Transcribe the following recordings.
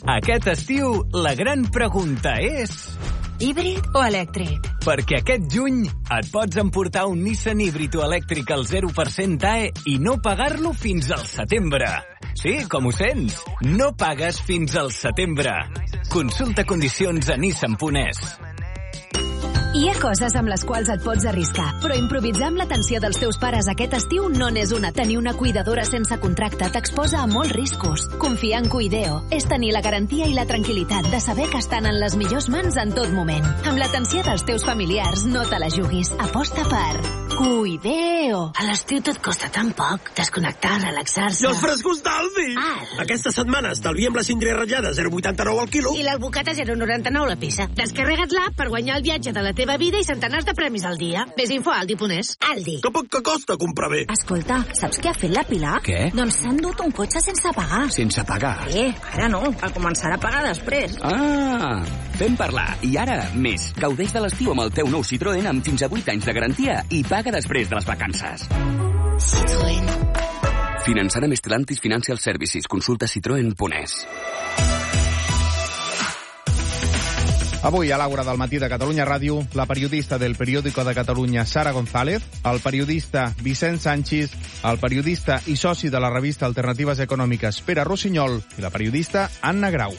Aquest estiu, la gran pregunta és... Híbrid o elèctric? Perquè aquest juny et pots emportar un Nissan híbrid o elèctric al 0% AE i no pagar-lo fins al setembre. Sí, com ho sents? No pagues fins al setembre. Consulta condicions a nissan.es. Hi ha coses amb les quals et pots arriscar, però improvisar amb l'atenció dels teus pares aquest estiu no n'és una. Tenir una cuidadora sense contracte t'exposa a molts riscos. Confiar en Cuideo és tenir la garantia i la tranquil·litat de saber que estan en les millors mans en tot moment. Amb l'atenció dels teus familiars no te la juguis. Aposta per Cuideo. A l'estiu tot costa tan poc. Desconnectar, relaxar-se... I els frescos d'Aldi! Aquesta setmana estalviem la síndria ratllada 0,89 al quilo. I l'albocata 0,99 la peça. Descarrega't l'app per guanyar el viatge de la teva vida i centenars de premis al dia. Ves info a Aldi.es. Aldi. Que poc que costa comprar bé. Escolta, saps què ha fet la Pilar? Què? Doncs s'ha endut un cotxe sense pagar. Sense pagar? Ara no, el començarà a pagar després. Ah, vam parlar. I ara, més. Gaudeix de l'estiu amb el teu nou Citroën amb fins a 8 anys de garantia i paga després de les vacances. Citroën. Finançant amb Stellantis Financial Services. Consulta citroen.es. Avui, a l'Àgora del matí de Catalunya Ràdio, la periodista del Periódico de Catalunya, Sara González, el periodista Vicent Sanchis, el periodista i soci de la revista Alternatives Econòmiques, Pere Rossinyol, i la periodista Anna Grau.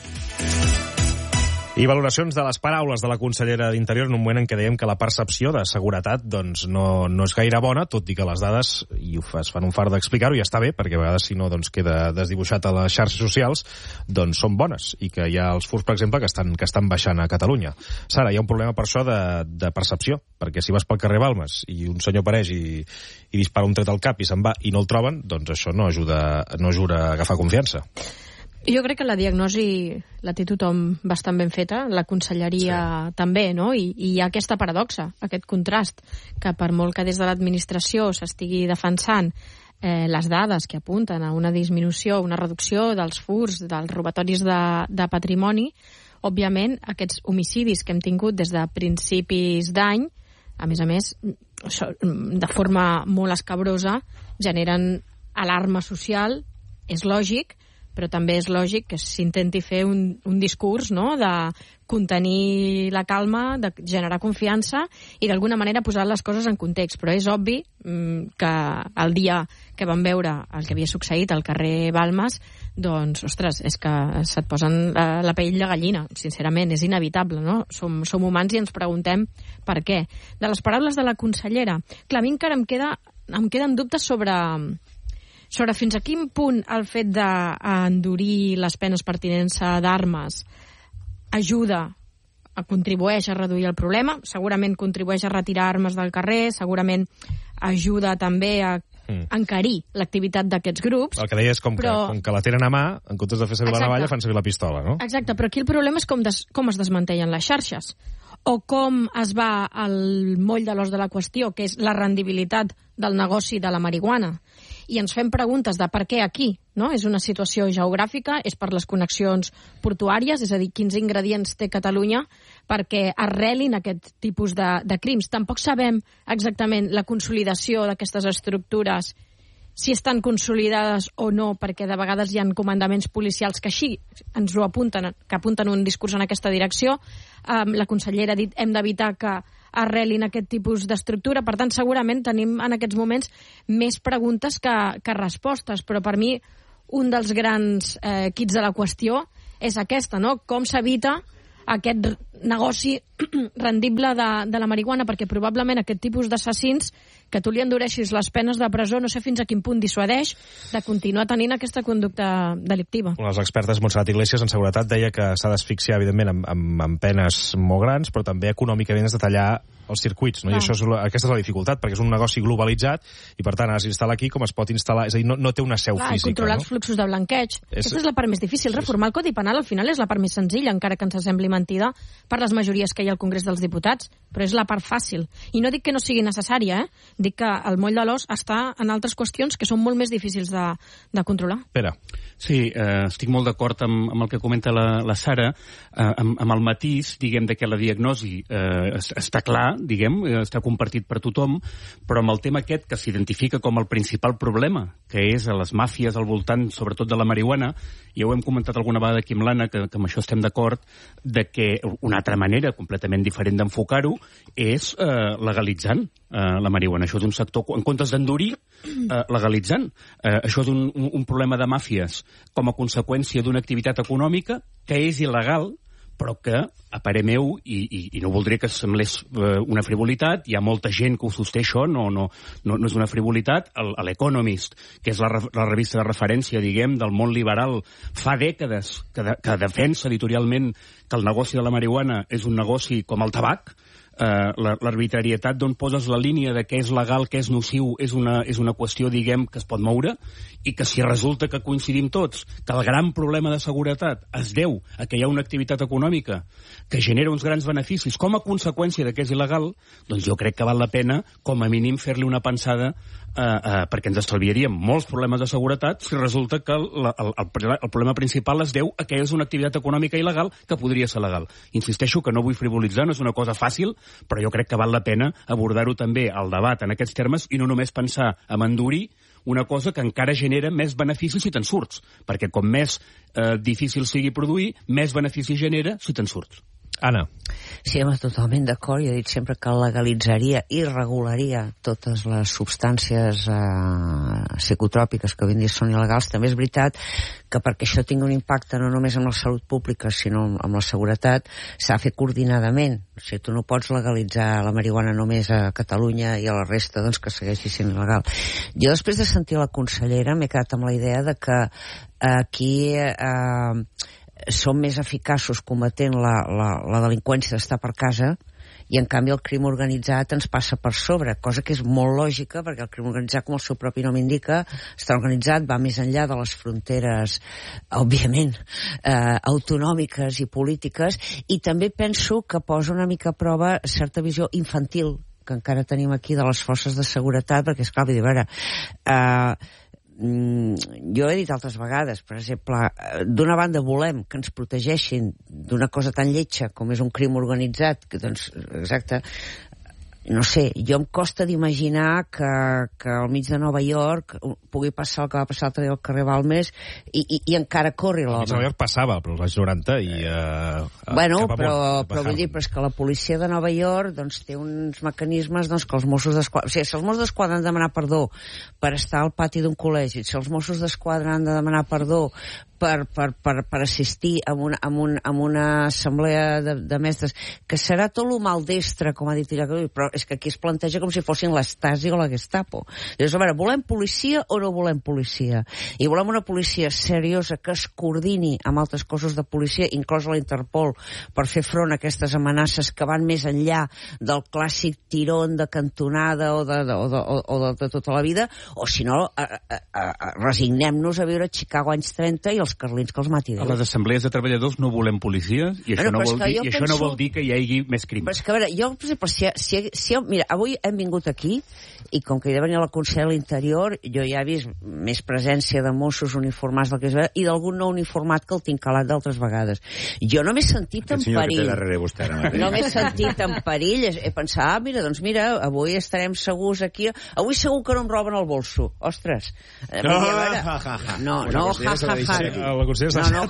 I valoracions de les paraules de la consellera d'Interior en un moment en què dèiem que la percepció de seguretat doncs, no és gaire bona, tot i que les dades, i es fan un fart d'explicar-ho, i està bé, perquè a vegades si no doncs, queda desdibuixat a les xarxes socials, doncs són bones, i que hi ha els furs, per exemple, que estan baixant a Catalunya. Sara, hi ha un problema per això de percepció, perquè si vas pel carrer Balmes i un senyor apareix i dispara un tret al cap i se'n va i no el troben, doncs això no ajuda a agafar confiança. Jo crec que la diagnosi la té tothom bastant ben feta, la conselleria també, no? I hi ha aquesta paradoxa, aquest contrast, que per molt que des de l'administració s'estigui defensant les dades que apunten a una disminució, una reducció dels furs, dels robatoris de patrimoni, òbviament aquests homicidis que hem tingut des de principis d'any, a més, de forma molt escabrosa, generen alarma social, és lògic, però també és lògic que s'intenti fer un discurs, no?, de contenir la calma, de generar confiança i d'alguna manera posar les coses en context. Però és obvi que el dia que vam veure el que havia succeït al carrer Balmes, doncs, ostres, és que se't posen la pell de gallina, sincerament, és inevitable, no? Som humans i ens preguntem per què. De les paraules de la consellera, clar, a mi encara em queden dubtes sobre fins a quin punt el fet d'endurir les penes pertinents d'armes contribueix a reduir el problema, segurament contribueix a retirar armes del carrer, segurament ajuda també a encarir l'activitat d'aquests grups. El que deia és com que la tenen a mà, en comptes de fer servir la navalla, fan servir la pistola, no? Exacte, però aquí el problema és com es desmantellen les xarxes, o com es va al moll de l'os de la qüestió, que és la rendibilitat del negoci de la marihuana. I ens fem preguntes de per què aquí, no? És una situació geogràfica, és per les connexions portuàries, és a dir, quins ingredients té Catalunya perquè arrelin aquest tipus de crims. Tampoc sabem exactament la consolidació d'aquestes estructures, si estan consolidades o no, perquè de vegades hi ha comandaments policials que així ens ho apunten, que apunten un discurs en aquesta direcció. La consellera ha dit hem d'evitar que arrelin aquest tipus d'estructura. Per tant, segurament tenim en aquests moments més preguntes que respostes, però per mi un dels grans quits de la qüestió és aquesta, no? Com s'evita aquest negoci rendible de la marihuana, perquè probablement aquest tipus d'assassins, que tu li endureixis les penes de presó, no sé fins a quin punt dissuadeix de continuar tenint aquesta conducta delictiva. Una de les expertes, Montserrat Iglesias, en seguretat, deia que s'ha d'asfixiar, evidentment, amb penes molt grans, però també econòmicament has de tallar els circuits, no? I aquesta és la dificultat, perquè és un negoci globalitzat i, per tant, ara s'instal·la aquí com es pot instal·lar, és a dir, no té una seu física. Controlar els fluxos de blanqueig. Aquesta és la part més difícil. Reformar el Codi Penal, al final, és la part més senzilla, encara que ens sembli mentida, per les majories que hi ha al Congrés dels Diputats, però és la part fàcil. I no dic que no sigui necessària, dic que el moll de l'os està en altres qüestions que són molt més difícils de controlar. Pere. Sí, estic molt d'acord amb el que comenta la Sara, amb el matís, diguem, de que la diagnosi està clar, diguem, està compartit per tothom, però amb el tema aquest que s'identifica com el principal problema, que és a les màfies al voltant, sobretot de la marihuana, ja ho hem comentat alguna vegada aquí amb l'Anna, que amb això estem d'acord, de que una altra manera completament diferent d'enfocar-ho és legalitzant la marihuana. Això és un sector, en comptes d'endurir, legalitzant. Això és un problema de màfies com a conseqüència d'una activitat econòmica que és il·legal, però que, a parer meu, i no voldria que semblés una frivolitat, hi ha molta gent que ho sosté això, no és una frivolitat. L'Economist, que és la revista de referència, diguem, del món liberal, fa dècades que defensa editorialment que el negoci de la marihuana és un negoci com el tabac. L'arbitrarietat d'on poses la línia de què és legal, què és nociu, és una qüestió, diguem, que es pot moure, i que si resulta que coincidim tots que el gran problema de seguretat es deu a que hi ha una activitat econòmica que genera uns grans beneficis com a conseqüència de que és il·legal, doncs jo crec que val la pena, com a mínim, fer-li una pensada perquè ens estalviaríem molts problemes de seguretat si resulta que el problema principal es deu a que és una activitat econòmica il·legal que podria ser legal. Insisteixo que no vull frivolitzar, no és una cosa fàcil, però jo crec que val la pena abordar-ho també al debat en aquests termes i no només pensar en endurir una cosa que encara genera més beneficis si te'n surts, perquè com més difícil sigui produir, més benefici genera si te'n surts. Anna. Sí, totalment d'acord. Jo he dit sempre que legalitzaria i regularia totes les substàncies psicotròpiques que avui en dia són il·legals. També és veritat que perquè això tingui un impacte no només amb la salut pública, sinó amb la seguretat, s'ha de fer coordinadament. O sigui, tu no pots legalitzar la marihuana només a Catalunya i a la resta doncs, que segueixi sent il·legal. Jo, després de sentir la consellera, m'he quedat amb la idea de que aquí som més eficaços combatent la delinqüència d'estar per casa i en canvi el crim organitzat ens passa per sobre, cosa que és molt lògica perquè el crim organitzat, com el seu propi nom indica, està organitzat, va més enllà de les fronteres, òbviament, autonòmiques i polítiques, i també penso que posa una mica a prova certa visió infantil que encara tenim aquí de les forces de seguretat, perquè és clar, vull dir, a veure, jo he dit altres vegades, per exemple, d'una banda volem que ens protegeixin d'una cosa tan lletja com és un crim organitzat, que doncs, exacte, no sé, jo em costa d'imaginar que al mig de Nova York pugui passar el que va passar l'altre dia al carrer Balmes i encara corri l'home. Al mig de Nova York passava, però als anys 90 i... Bueno, però vull dir, però és que la policia de Nova York doncs, té uns mecanismes doncs, que els Mossos d'Esquadra... O sigui, si els Mossos d'Esquadra han de demanar perdó per estar al pati d'un col·legi, si els Mossos d'Esquadra han de demanar perdó per assistir a una assemblea de mestres, que serà tot lo maldestre, com ha dit ella, però és que aquí es planteja com si fossin l'Stasi o la Gestapo. Llavors, a veure, volem policia o no volem policia? I volem una policia seriosa que es coordini amb altres cossos de policia, inclòs la Interpol, per fer front a aquestes amenaces que van més enllà del clàssic tirón de cantonada o de tota la vida, o si no, resignem-nos a viure a Chicago anys 30 i els carlins que els mati Déu. A les assemblees de treballadors no volem policies i això, això no vol dir que hi hagi més crims. Però és que, a veure, jo, per exemple, mira, avui hem vingut aquí i com que hi ha de venir la consellera de l'Interior, jo ja he vist més presència de Mossos uniformats del que és i d'algun no uniformat que el tinc calat d'altres vegades. Jo no m'he sentit en perill. No m'he sentit en perill. He pensat, mira, avui estarem segurs aquí. Avui segur que no em roben el bolso. Ostres. No, la consellera no,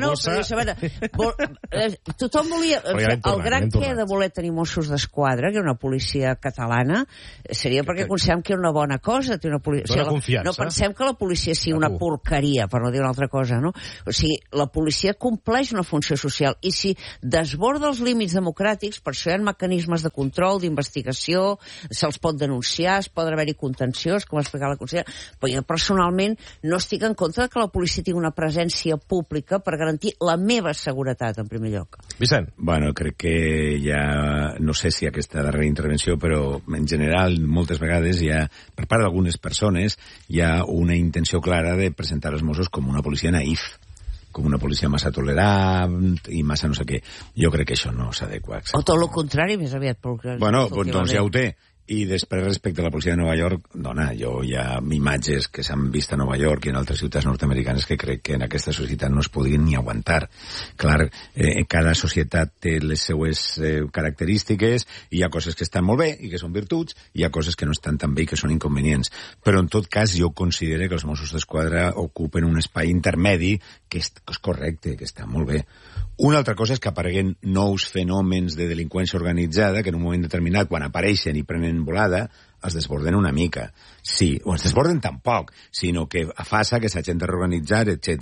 tothom volia... El gran què de voler tenir Mossos d'Esquadra, que una policia catalana, seria perquè considerem que és una bona cosa. No pensem que la policia sigui una porqueria, per no dir una altra cosa, no? O sigui, la policia compleix una funció social i si desborda els límits democràtics, per això hi ha mecanismes de control, d'investigació, se'ls pot denunciar, es pot haver-hi contenciós, com ha explicat la consellera, però jo personalment no estic en contra que la policia tingui una presència pública per garantir la meva seguretat, en primer lloc. Vicent. Bueno, crec que ja, no sé si aquesta darrera intervenció, però en general, moltes vegades hi ha, per part d'algunes persones, hi ha una intenció clara de presentar els Mossos com una policia naïf, com una policia massa tolerant i massa no sé què. Jo crec que això no s'adequa. O tot el contrari, més aviat. Bueno, doncs ja ho té. I després, respecte a la policia de Nova York, dona, jo hi ha imatges que s'han vist a Nova York i en altres ciutats nord-americanes que crec que en aquesta societat no es podrien ni aguantar. Clar, cada societat té les seues característiques, i hi ha coses que estan molt bé i que són virtuts, i hi ha coses que no estan tan bé i que són inconvenients. Però, en tot cas, jo considero que els Mossos d'Esquadra ocupen un espai intermedi que és correcte, que està molt bé. Una altra cosa és que apareguen nous fenòmens de delinqüència organitzada que en un moment determinat, quan apareixen i prenen volada, es desborden una mica. Sí, o es desborden tampoc, sinó que afasa que s'hagin de reorganitzar,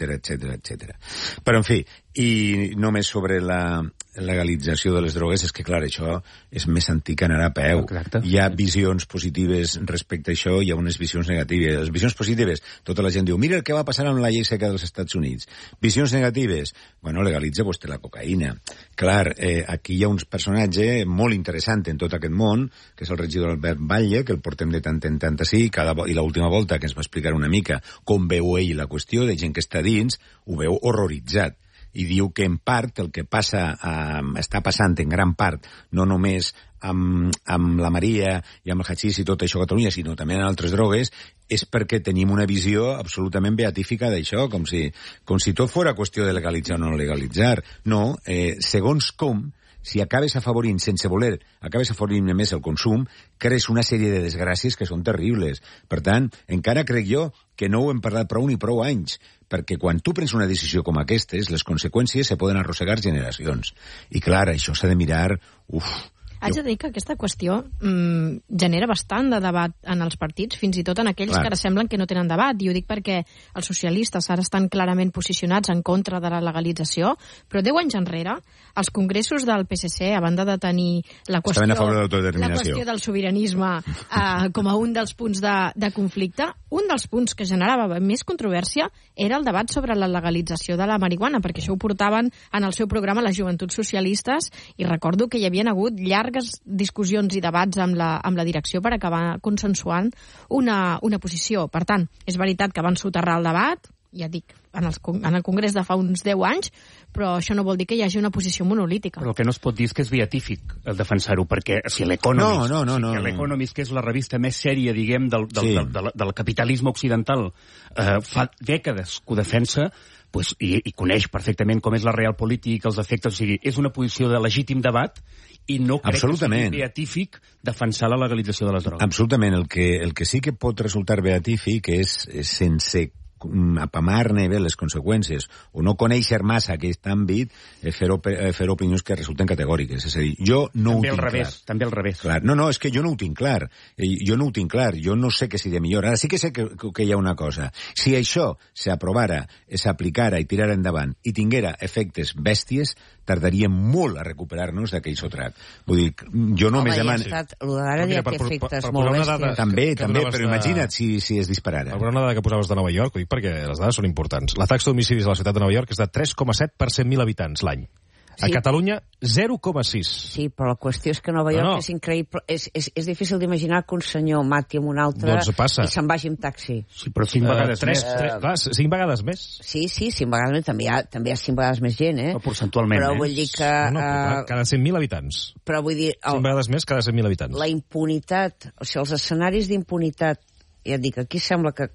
etc. Però, en fi, i només sobre la legalització de les drogues, és que, clar, això és més antic que anar a peu. Exacte. Hi ha visions positives respecte a això, hi ha unes visions negatives. Les visions positives, tota la gent diu, mira el que va passar amb la llei seca dels Estats Units. Visions negatives, bueno, legalitza vostè la cocaïna. Clar, aquí hi ha un personatge molt interessant en tot aquest món, que és el regidor Albert Batlle, que el portem de tant en tant així, i l'última volta que ens va explicar una mica com veu ell la qüestió, de gent que està dins, ho veu horroritzat. I diu que en part el que passa, està passant en gran part, no només amb la Maria i amb el hachís i tot això a Catalunya, sinó també en altres drogues, és perquè tenim una visió absolutament beatífica d'això, com si tot fora qüestió de legalitzar o no legalitzar. No, segons com, si acabes afavorint, sense voler, acabes afavorint més el consum, crees una sèrie de desgràcies que són terribles. Per tant, encara crec jo que no ho hem parlat prou ni prou anys, perquè quan tu prens una decisió com aquestes, les conseqüències se poden arrossegar generacions. I clar, això s'ha de mirar... Haig de dir que aquesta qüestió genera bastant de debat en els partits, fins i tot en aquells que ara semblen que no tenen debat. I ho dic perquè els socialistes ara estan clarament posicionats en contra de la legalització, però 10 anys enrere, els congressos del PSC, a banda de tenir la qüestió del sobiranisme com a un dels punts de conflicte, un dels punts que generava més controvèrsia era el debat sobre la legalització de la marihuana, perquè això ho portaven en el seu programa les joventuts socialistes, i recordo que hi havien hagut llargues discussions i debats amb la direcció per acabar consensuant una posició. Per tant, és veritat que van soterrar el debat, ja dic, en el Congrés de fa uns 10 anys, però això no vol dir que hi hagi una posició monolítica. Però el que no es pot dir és que és beatífic defensar-ho, perquè si l'Economist, que és la revista més sèria, diguem, del capitalisme occidental, fa dècades que ho defensa, i coneix perfectament com és la realpolitik, els efectes, o sigui, és una posició de legítim debat, i no crec que sigui beatífic defensar la legalització de les drogues. Absolutament. El que sí que pot resultar beatífic és sense apamar-ne bé les conseqüències o no conèixer massa aquest àmbit, fer opinions que resulten categòriques. És a dir, jo no ho tinc clar. També al revés. Clar. No, és que jo no ho tinc clar. Jo no sé què seria millor. Ara sí que sé que hi ha una cosa. Si això s'aprovara, s'aplicara i tirara endavant i tinguera efectes bèsties, tardaríem molt a recuperar-nos d'aquell sotrac. Vull dir, jo només demano... Ara ja té efectes molt bèsties. També, però imagina't si es disparara. Per una dada que posaves de Nova York, ho dic perquè les dades són importants. La taxa d'homicidis a la ciutat de Nova York és de 3,7 per 100.000 habitants l'any. A Catalunya, 0,6. Sí, però la qüestió és que Nova York és increïble. És difícil d'imaginar que un senyor mati amb un altre i se'n vagi amb taxi. Sí, però 5 vegades més. Clar, 5 vegades més. Sí, 5 vegades més. També hi ha 5 vegades més gent, Però porcentualment, Però vull dir que... cada 100.000 habitants. Però vull dir... 5 vegades més cada 100.000 habitants. La impunitat, o sigui, els escenaris d'impunitat, ja et dic, aquí sembla que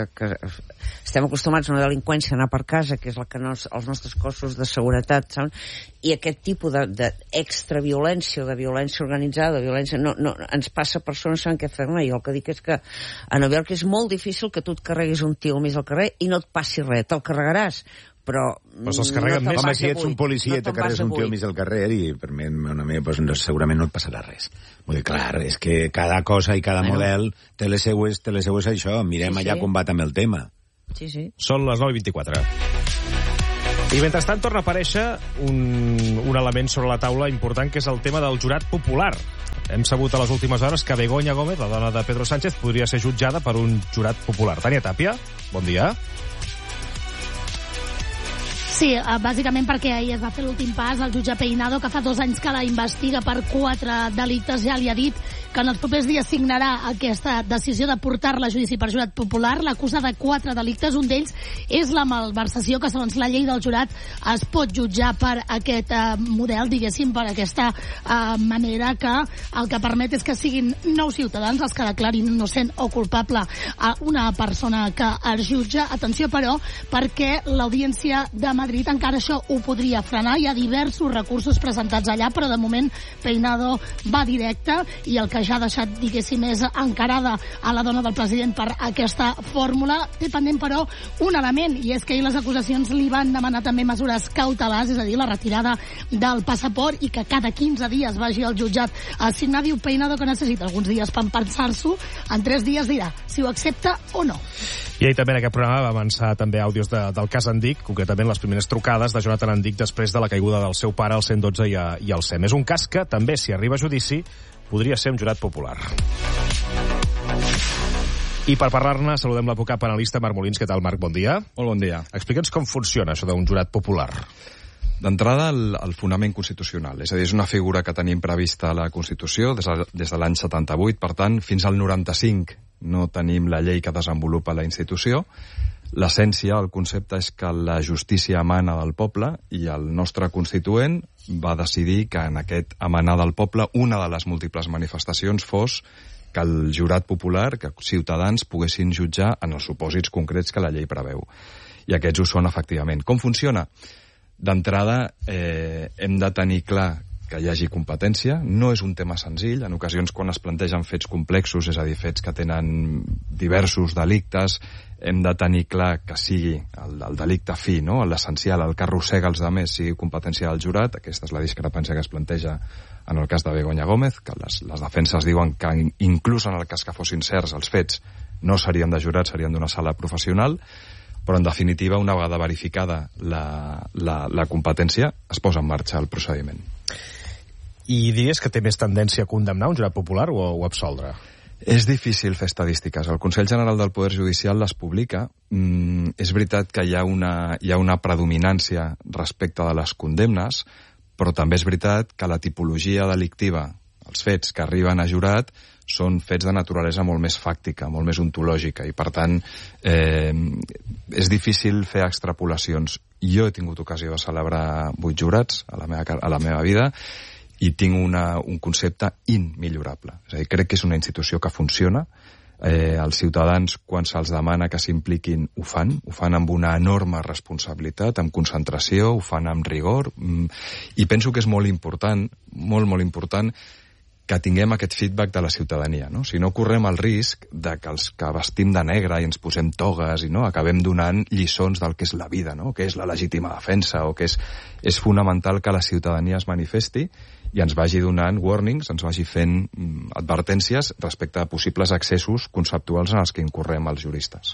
estem acostumats a una delinqüència anar per casa, que és la que els nostres cossos de seguretat, saben? I aquest tipus d'extraviolència o de violència organitzada, no, ens passa a persones saben què fer-ne. Jo el que dic és que a Nova York és molt difícil que tu et carreguis un tio al mig del carrer i no et passi res, te'l carregaràs, però se'ls carreguen més. Home, si ets un policia i te carregues un tio al mig del carrer i per mi, segurament no et passarà res. Vull dir, clar, és que cada cosa i cada model té les seues això. Mirem allà com va també el tema. Sí. Són les 9:24. I mentrestant torna a aparèixer un element sobre la taula important, que és el tema del jurat popular. Hem sabut a les últimes hores que Begoña Gómez, la dona de Pedro Sánchez, podria ser jutjada per un jurat popular. Tània Tàpia, bon dia. Sí, bàsicament perquè ahir es va fer l'últim pas al jutge Peinado, que fa 2 anys que la investiga per 4 delictes. Ja li ha dit que en els propers dies signarà aquesta decisió de portar-la a judici per jurat popular. L'acusa de 4 delictes, un d'ells és la malversació, que segons la llei del jurat es pot jutjar per aquest model, diguéssim, per aquesta manera que el que permet és que siguin 9 ciutadans els que declarin innocent o culpable a una persona que es jutja. Atenció, però, perquè l'Audiència de Madrid encara això ho podria frenar. Hi ha diversos recursos presentats allà, però de moment Peinado va directe, i el que ja ha deixat, diguéssim, és encarada a la dona del president per aquesta fórmula. Té pendent, però, un element, i és que ahir les acusacions li van demanar també mesures cautelars, és a dir, la retirada del passaport, i que cada 15 dies vagi al jutjat a signar. Diu Peinado que necessita alguns dies per pensar-s'ho. En 3 dies dirà si ho accepta o no. I ahir també en aquest programa va avançar també àudios del cas Andic, concretament les primeres trucades de Jonathan Andic després de la caiguda del seu pare al 112 i al SEM. És un cas que també, si arriba a judici, podria ser un jurat popular. I per parlar-ne saludem l'advocat penalista Marc Molins. Què tal, Marc? Bon dia. Molt bon dia. Explica'ns com funciona això d'un jurat popular. D'entrada, el fonament constitucional. És a dir, és una figura que tenim prevista a la Constitució des de l'any 78, per tant, fins al 95 no tenim la llei que desenvolupa la institució. L'essència, el concepte, és que la justícia emana del poble, i el nostre constituent va decidir que en aquest emanar del poble una de les múltiples manifestacions fos que el jurat popular, que ciutadans poguessin jutjar en els supòsits concrets que la llei preveu. I aquests ho són, efectivament. Com funciona? D'entrada, hem de tenir clar que hi hagi competència. No és un tema senzill. En ocasions, quan es plantegen fets complexos, és a dir, fets que tenen diversos delictes, hem de tenir clar que sigui el delicte fi, no? L'essencial, el que arrossega els altres, sigui competència del jurat. Aquesta és la discrepància que es planteja en el cas de Begoña Gómez, que les defenses diuen que inclús en el cas que fossin certs els fets no serien de jurat, serien d'una sala professional, però en definitiva, una vegada verificada la competència, es posa en marxa el procediment. I diries que té més tendència a condemnar un jurat popular o absoldre? És difícil fer estadístiques. El Consell General del Poder Judicial les publica. És veritat que hi ha una predominància respecte de les condemnes, però també és veritat que la tipologia delictiva, els fets que arriben a jurat, són fets de naturalesa molt més fàctica, molt més ontològica, i per tant és difícil fer extrapolacions. Jo he tingut ocasió de celebrar 8 jurats a la meva vida, i tinc un concepte immillorable. És a dir, crec que és una institució que funciona. Els ciutadans, quan se'ls demana que s'impliquin, ho fan amb una enorme responsabilitat, amb concentració, ho fan amb rigor, i penso que és molt important, molt important, que tinguem aquest feedback de la ciutadania, no? Si no correm el risc de que els que vestim de negre i ens posem togues i no acabem donant lliçons del que és la vida, no? Que és la legítima defensa, o que és fonamental que la ciutadania es manifesti i ens vagi donant warnings, ens vagi fent advertències respecte a possibles excessos conceptuals en els que incorrem els juristes.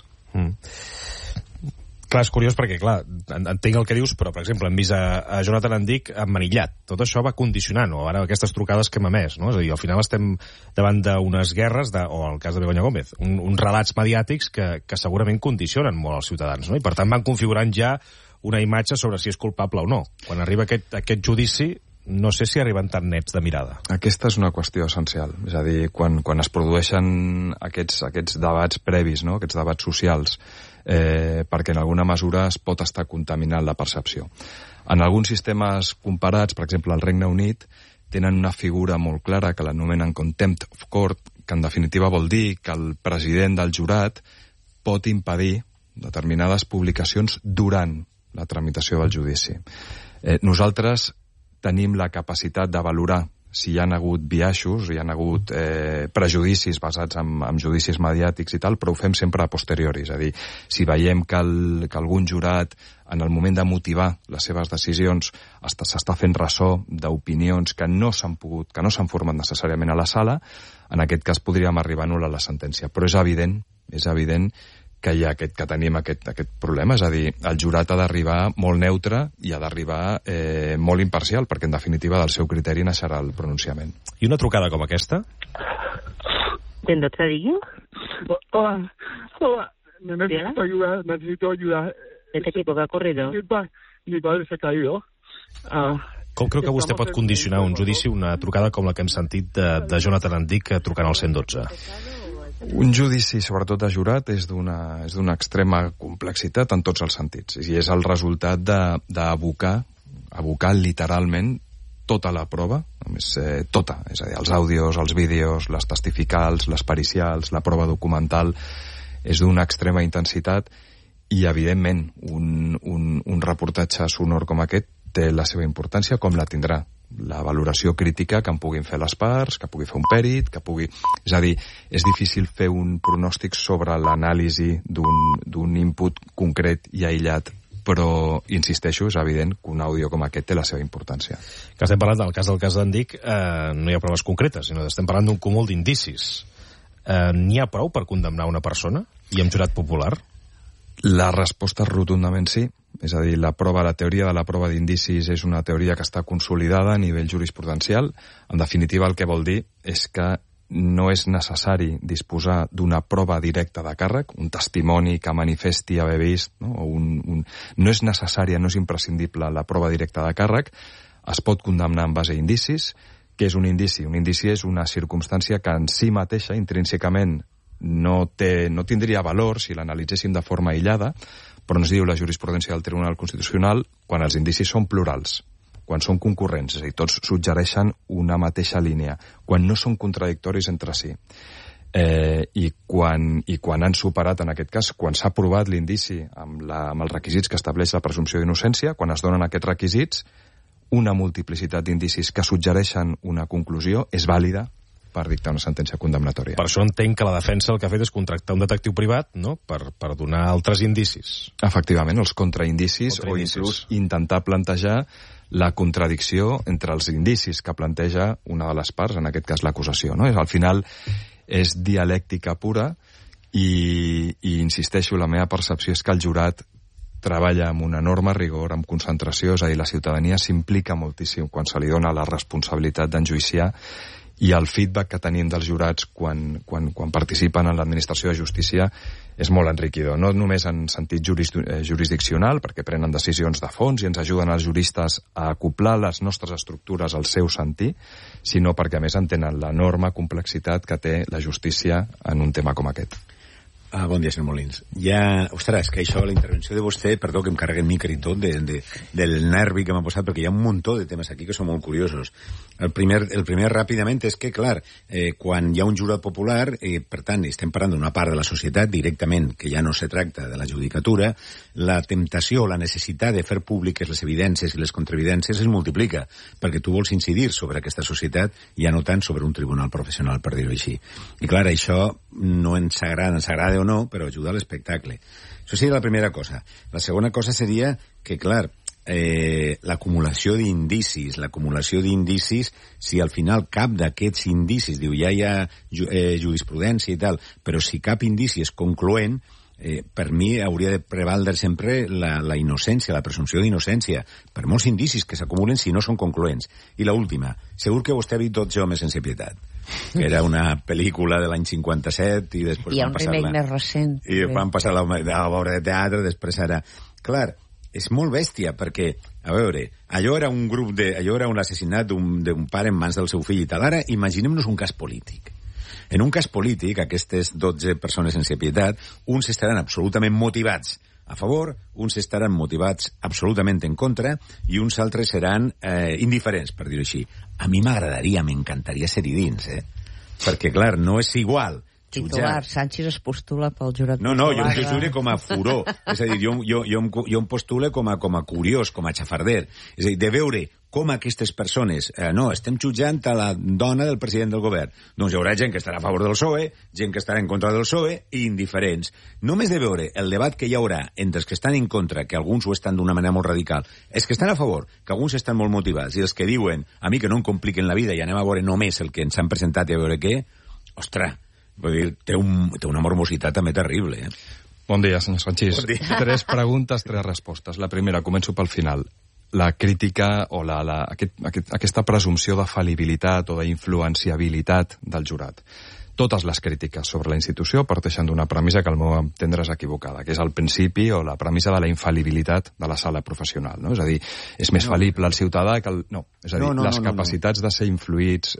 Clar, és curiós perquè, clar, entenc el que dius, però, per exemple, hem vist a Jonathan Andic emmanillat. Tot això va condicionant, o ara aquestes trucades que hem emès, no? És a dir, al final estem davant d'unes guerres, o en el cas de Begoña Gómez, uns relats mediàtics que segurament condicionen molt els ciutadans, no? I per tant van configurant ja una imatge sobre si és culpable o no. Quan arriba aquest judici, no sé si arriben tan nets de mirada. Aquesta és una qüestió essencial. És a dir, quan es produeixen aquests debats previs, no? Aquests debats socials, perquè en alguna mesura es pot estar contaminant la percepció. En alguns sistemes comparats, per exemple el Regne Unit, tenen una figura molt clara que l'anomenen contempt of court, que en definitiva vol dir que el president del jurat pot impedir determinades publicacions durant la tramitació del judici. Nosaltres tenim la capacitat de valorar si hi ha hagut biaixos, hi ha hagut prejudicis basats en judicis mediàtics i tal, però ho fem sempre a posteriori. És a dir, si veiem que algun jurat, en el moment de motivar les seves decisions, s'està fent ressò d'opinions que no s'han format necessàriament a la sala, en aquest cas podríem arribar a anul·lar la sentència. Però és evident que tenim aquest problema, és a dir, el jurat ha d'arribar molt neutre i ha d'arribar molt imparcial, perquè en definitiva del seu criteri naixerà el pronunciament. I una trucada com aquesta? ¿En otra diga? Hola, necesito ayuda. ¿De qué tipo? ¿Qué ha ocurrido? Mi padre se ha caído Com creu que vostè pot condicionar un judici, una trucada com la que hem sentit de Jonathan Andic trucant al 112? Un judici, sobretot de jurat, és d'una extrema complexitat en tots els sentits. I és el resultat d'abocar literalment tota la prova, només tota, és a dir, els àudios, els vídeos, les testificals, les pericials, la prova documental, és d'una extrema intensitat i, evidentment, un reportatge sonor com aquest té la seva importància, com la tindrà la valoració crítica que en puguin fer les parts, que pugui fer un pèrit, que pugui... És a dir, és difícil fer un pronòstic sobre l'anàlisi d'un input concret i aïllat, però, insisteixo, és evident que un àudio com aquest té la seva importància. Que estem parlant del cas d'Andic, no hi ha proves concretes, sinó que estem parlant d'un cúmul d'indicis. N'hi ha prou per condemnar una persona i amb jurat popular? La resposta és rotundament sí. És a dir, la teoria de la prova d'indicis és una teoria que està consolidada a nivell jurisprudencial. En definitiva, el que vol dir és que no és necessari disposar d'una prova directa de càrrec, un testimoni que manifesti haver vist, no? No és necessària, no és imprescindible la prova directa de càrrec, es pot condemnar en base a indicis. Què és un indici? Un indici és una circumstància que en si mateixa, intrínsecament, no tindria valor si l'analitzéssim de forma aïllada, però ens diu la jurisprudència del Tribunal Constitucional quan els indicis són plurals, quan són concurrents, és a dir, tots suggereixen una mateixa línia, quan no són contradictoris entre si. I quan han superat, en aquest cas, quan s'ha aprovat l'indici amb els requisits que estableix la presumpció d'innocència, quan es donen aquests requisits, una multiplicitat d'indicis que suggereixen una conclusió és vàlida per dictar una sentència condemnatòria. Per això entenc que la defensa el que ha fet és contractar un detectiu privat, no?, per donar altres indicis. Efectivament, els contraindicis, o inclús intentar plantejar la contradicció entre els indicis que planteja una de les parts, en aquest cas l'acusació, no? Al final és dialèctica pura i insisteixo, la meva percepció és que el jurat treballa amb un enorme rigor, amb concentració, és a dir, la ciutadania s'implica moltíssim quan se li dona la responsabilitat d'enjuiciar, i el feedback que tenim dels jurats quan participen en l'administració de justícia és molt enriquidor, no només en sentit jurisdiccional, perquè prenen decisions de fons i ens ajuden els juristes a acoplar les nostres estructures al seu sentir, sinó perquè a més entenen l'enorme complexitat que té la justícia en un tema com aquest. Bon dia, senyor Molins. Ostres, que això, la intervenció de vostè, perdó que em carregui el micro i tot, del nervi que m'ha posat, perquè hi ha un muntó de temes aquí que són molt curiosos. El primer ràpidament és que, clar, quan hi ha un jurat popular, per tant, estem parlant d'una part de la societat directament, que ja no se tracta de la judicatura, la temptació, la necessitat de fer públiques les evidències i les contraevidències es multiplica, perquè tu vols incidir sobre aquesta societat i ja no tant sobre un tribunal professional, per dir-ho així. I, clar, això no ens agrada o no, però ajuda a l'espectacle. Això seria la primera cosa. La segona cosa seria que, clar, l'acumulació d'indicis, si al final cap d'aquests indicis, diu, ja hi ha jurisprudència i tal, però si cap indici és concloent, per mi hauria de prevaldre sempre la innocència, la presumpció d'innocència, per molts indicis que s'acumulen si no són concloents. I l'última, segur que vostè ha vist 12 homes sense pietat, que era una pel·lícula de l'any 57 i després van passar-la... Hi ha un remake més recent. I van passar-la a l'obra de teatre, després ara... Clar, és molt bèstia, perquè, a veure, allò era un assassinat d'un pare en mans del seu fill i tal. Ara, imaginem-nos un cas polític. En un cas polític, aquestes 12 persones sense pietat, uns estaran absolutament motivats a favor, uns estaran motivats absolutament en contra i uns altres seran indiferents, per dir-ho així. A mi m'encantaria ser-hi dins, perquè, clar, no és igual titular, Sánchez es postula pel jurat popular. No, jo em postule com a furó. És a dir, jo em postule com a curiós, com a xafarder. És a dir, de veure com aquestes persones... no, estem jutjant a la dona del president del govern. Doncs hi haurà gent que estarà a favor del PSOE, gent que estarà en contra del PSOE i indiferents. Només de veure el debat que hi haurà entre els que estan en contra, que alguns ho estan d'una manera molt radical, els que estan a favor, que alguns estan molt motivats, i els que diuen a mi que no em compliquen la vida i anem a veure només el que ens han presentat i a veure què, ostres, vull dir, té una morbositat també terrible, Bon dia, senyor Sanchís. Bon dia. 3 preguntes, 3 respostes. La primera, començo pel final. La crítica o aquesta presumpció de fal·libilitat o d'influenciabilitat del jurat. totes les crítiques sobre la institució parteixen d'una premissa que al meu entendre és equivocada, que és el principi o la premissa de la infal·libilitat de la sala professional, no? És a dir, és més fal·lible el ciutadà que el... No, és a dir, les capacitats de ser influïts,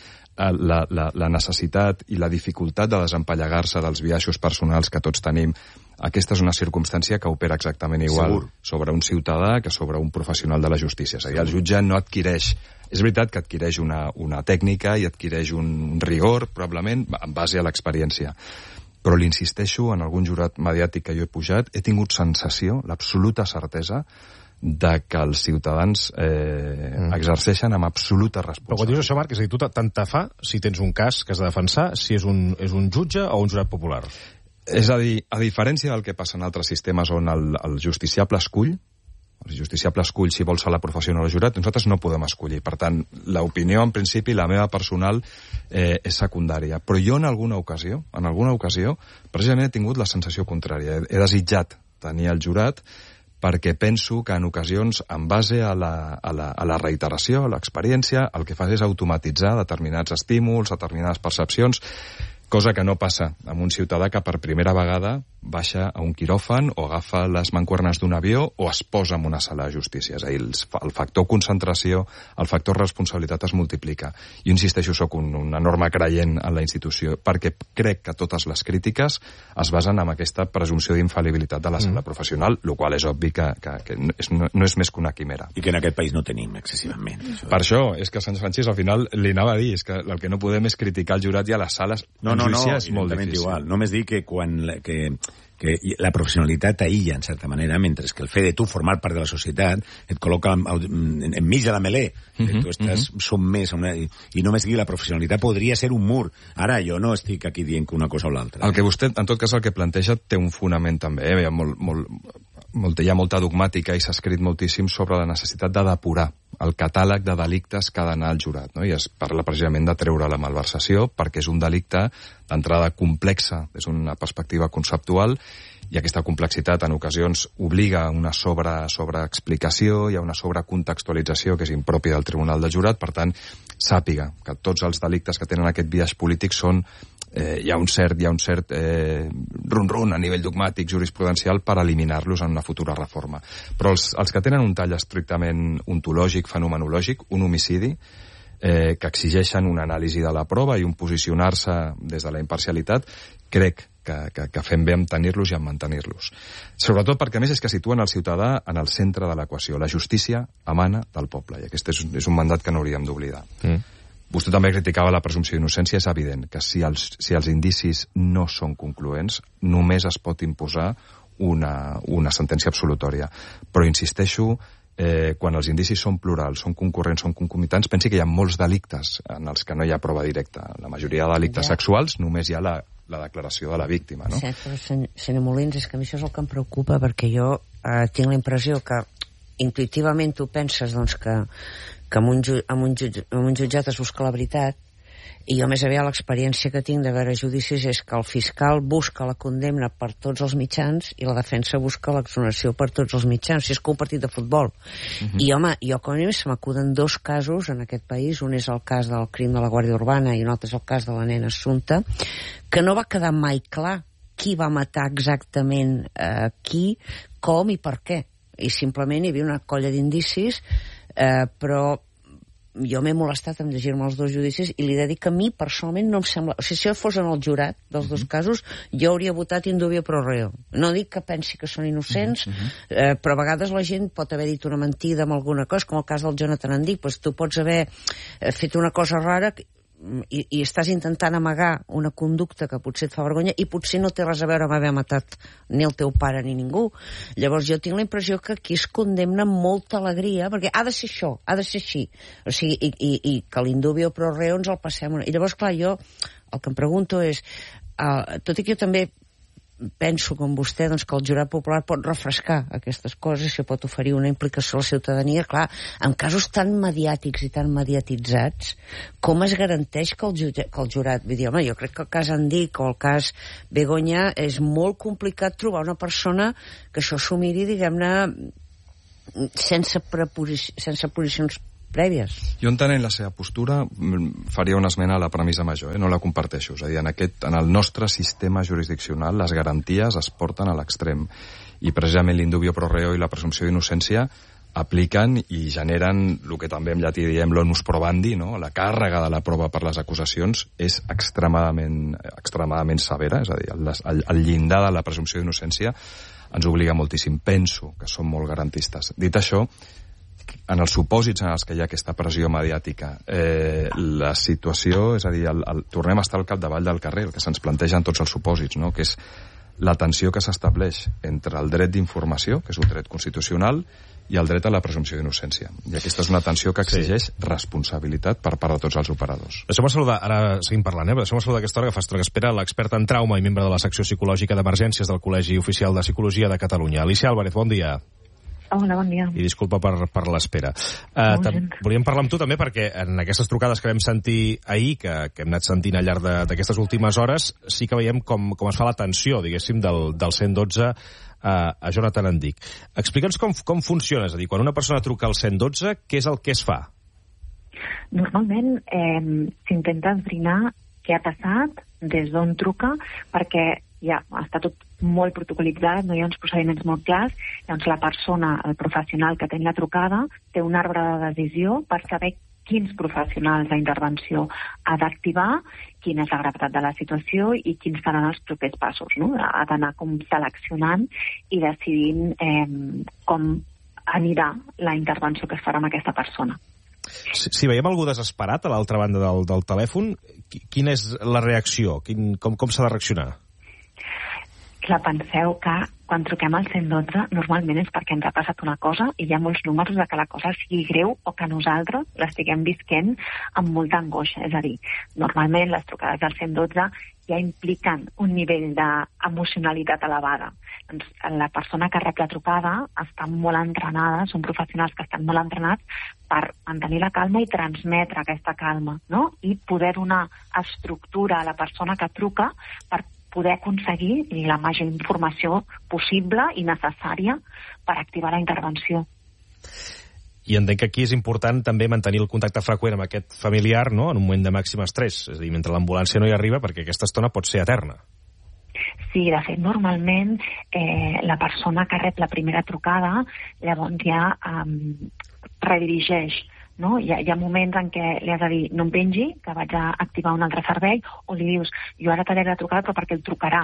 la necessitat i la dificultat de desempallegar-se dels biaixos personals que tots tenim, aquesta és una circumstància que opera exactament igual sobre un ciutadà que sobre un professional de la justícia. És a dir, el jutge no adquireix... És veritat que adquireix una tècnica i adquireix un rigor, probablement, en base a l'experiència. Però l'insisteixo, en algun jurat mediàtic que jo he pujat, he tingut sensació, l'absoluta certesa, de que els ciutadans exerceixen amb absoluta responsabilitat. Però quan dius això, Marc, és a dir, tu tant te fa si tens un cas que has de defensar, si és un jutge o un jurat popular? És a dir, a diferència del que passa en altres sistemes on el justiciable escull, el justiciable escull si vol ser la professional o el jurat, nosaltres no podem escollir. Per tant, l'opinió, en principi, la meva personal, és secundària. Però jo, en alguna ocasió, precisament he tingut la sensació contrària. He desitjat tenir el jurat perquè penso que en ocasions, en base a la reiteració, a l'experiència, el que fas és automatitzar determinats estímuls, determinades percepcions, cosa que no passa amb un ciutadà que per primera vegada baixa a un quiròfan o agafa les mancuernes d'un avió o es posa en una sala de justícia. És a dir, el factor concentració, el factor responsabilitat es multiplica. Jo insisteixo, soc un enorme creient en la institució, perquè crec que totes les crítiques es basen en aquesta presumpció d'infal·libilitat de la sala professional, el qual és obvi que no és més que una quimera. I que en aquest país no tenim excessivament. Per això, és que Sánchez Sanchís al final li anava a dir, és que el que no podem és criticar el jurat i a les sales. No, és molt difícil. Igual. Només dic que quan que la professionalitat aïlla, en certa manera, mentre que el fet de tu formar part de la societat et col·loca enmig de la melé, que tu estàs sotmès a una... I només dir la professionalitat podria ser un mur. Ara, jo no estic aquí dient que una cosa o l'altra. El que vostè, en tot cas, el que planteja té un fonament també, hi ha molta dogmàtica i s'ha escrit moltíssim sobre la necessitat de depurar el catàleg de delictes que ha d'anar al jurat, no? I es parla precisament de treure la malversació perquè és un delicte d'entrada complexa des d'una perspectiva conceptual i aquesta complexitat en ocasions obliga a una sobreexplicació i a una sobrecontextualització que és impròpia del Tribunal del Jurat. Per tant, sàpiga que tots els delictes que tenen aquest biaix polític són hi ha un cert run-run a nivell dogmàtic, jurisprudencial, per eliminar-los en una futura reforma. Però els que tenen un tall estrictament ontològic, fenomenològic, un homicidi, que exigeixen una anàlisi de la prova i un posicionar-se des de la imparcialitat, crec que fem bé en tenir-los i en mantenir-los. Sobretot perquè, a més, és que situen el ciutadà en el centre de l'equació. La justícia emana del poble, i aquest és un mandat que no hauríem d'oblidar. Vostè també criticava la presumpció d'innocència. És evident que si els indicis no són concloents, només es pot imposar una sentència absolutòria. Però insisteixo, quan els indicis són plurals, són concurrents, són concomitants, pensi que hi ha molts delictes en els que no hi ha prova directa. La majoria de delictes sexuals només hi ha la declaració de la víctima, no? Sí, però senyor Molins, és que a mi això és el que em preocupa, perquè jo tinc la impressió que intuïtivament tu penses doncs, que en un jutjat es busca la veritat, i jo més aviat l'experiència que tinc de veure judicis és que el fiscal busca la condemna per tots els mitjans i la defensa busca l'exoneració per tots els mitjans, si és que un partit de futbol. I home, jo com a mínim se m'acuden dos casos en aquest país, un és el cas del crim de la Guàrdia Urbana i un altre és el cas de la nena Assumpta, que no va quedar mai clar qui va matar exactament qui, com i per què. I simplement hi havia una colla d'indicis, però jo m'he molestat en llegir-me els dos judicis i li he de dir que a mi personalment no em sembla... O sigui, si jo fos en el jurat dels dos casos, jo hauria votat in dubio pro reo. No dic que pensi que són innocents, però a vegades la gent pot haver dit una mentida amb alguna cosa, com el cas del Jonathan Andic. Pues tu pots haver fet una cosa rara i estàs intentant amagar una conducta que potser et fa vergonya i potser no té res a veure amb haver matat ni el teu pare ni ningú. Llavors jo tinc la impressió que aquí es condemna amb molta alegria, perquè ha de ser això, ha de ser així. O sigui, i que l'indubio pro reo ens el passem. I llavors, clar, jo el que em pregunto és, tot i que jo també penso, com vostè, doncs, que el jurat popular pot refrescar aquestes coses, si pot oferir una implicació a la ciutadania. Clar, en casos tan mediàtics i tan mediatitzats, com es garanteix que el jurat... Vull dir, home, jo crec que el cas Andic o el cas Begoña és molt complicat trobar una persona que això s'ho miri, diguem-ne, sense posicions prèvies. Jo entenent la seva postura faria una esmena a la premissa major, no la comparteixo. És a dir, en el nostre sistema jurisdiccional les garanties es porten a l'extrem i precisament l'indubio pro reo i la presumpció d'innocència apliquen i generen el que també en llatí diem l'onus probandi, no? La càrrega de la prova per les acusacions és extremadament severa, és a dir, el llindar de la presumpció d'innocència ens obliga moltíssim. Penso que som molt garantistes. Dit això, en els supòsits en els que hi ha aquesta pressió mediàtica, la situació, és a dir, tornem a estar al capdavall del carrer, el que se'ns planteja en tots els supòsits, no? Que és la tensió que s'estableix entre el dret d'informació, que és un dret constitucional, i el dret a la presumpció d'innocència. I aquesta és una tensió que exigeix responsabilitat per part de tots els operadors. Deixeu-me saludar, ara seguim parlant, deixeu-me saludar aquesta hora que fa estona que espera l'experta en trauma i membre de la secció psicològica d'emergències del Col·legi Oficial de Psicologia de Catalunya. Alicia Álvarez, bon dia. Hola, bon dia. I disculpa per l'espera. Volíem parlar amb tu també perquè en aquestes trucades que vam sentir ahir, que hem anat sentint al llarg d'aquestes últimes hores, sí que veiem com es fa la tensió, diguéssim, del 112 a Jonathan Endic. Explica'ns com funciona, és a dir, quan una persona truca al 112, què és el que es fa? Normalment s'intenta esbrinar què ha passat, des d'on truca, perquè ja està tot molt protocolitzat, no hi ha uns procediments molt clars, llavors la persona, el professional que té la trucada, té un arbre de decisió per saber quins professionals d'intervenció ha d'activar, quina és la gravetat de la situació i quins seran els propers passos, no? Ha d'anar com seleccionant i decidint com anirà la intervenció que es farà amb aquesta persona. Si veiem algú desesperat a l'altra banda del telèfon, quina és la reacció? Com s'ha de reaccionar? Clar, penseu que quan truquem al 112 normalment és perquè ens ha passat una cosa i hi ha molts números de que la cosa sigui greu o que nosaltres l'estiguem visquent amb molta angoixa. És a dir, normalment les trucades al 112 ja impliquen un nivell d'emocionalitat elevada. Doncs la persona que rep la trucada està molt entrenada, són professionals que estan molt entrenats per mantenir la calma i transmetre aquesta calma, no? I poder donar estructura a la persona que truca per poder aconseguir la major informació possible i necessària per activar la intervenció. I entenc que aquí és important també mantenir el contacte freqüent amb aquest familiar, no?, en un moment de màxim estrès, és a dir, mentre l'ambulància no hi arriba, perquè aquesta estona pot ser eterna. Sí, de fet, normalment la persona que rep la primera trucada llavors ja redirigeix, no? Hi ha moments en què li has de dir no em pengi, que vaig a activar un altre servei, o li dius jo ara t'he la trucada però perquè el trucarà